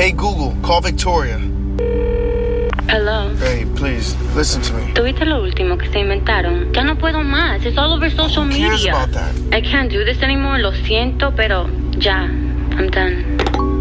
Hey Google, call Victoria. Hello. Hey, please, listen to me. ¿Tuviste lo último que se inventaron? Ya no puedo más. It's all over social Who cares media. about that? I can't do this anymore. Lo siento, pero ya. I'm done.